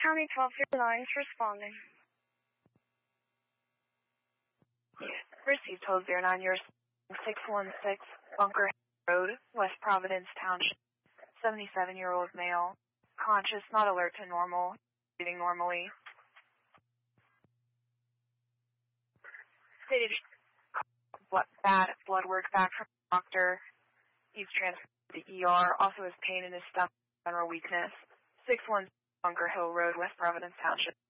County 1209 is responding. Received hold 09, you're 616 Bunker Road, West Providence Township. 77-year-old male. Conscious, not alert to normal. Breathing normally. Stated bad blood work back from the doctor. He's transferred to the ER. Also has pain in his stomach, general weakness. 616 Bunker Hill Road, West Providence Township.